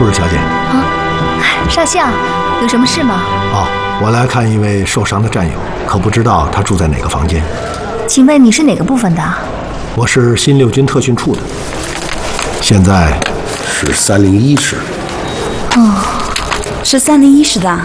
兔儿小姐。 啊，少相，有什么事吗？ 哦，我来看一位受伤的战友，可不知道他住在哪个房间。 请问你是哪个部分的？ 我是新六军特训处的，现在是301室。 哦，是301室的。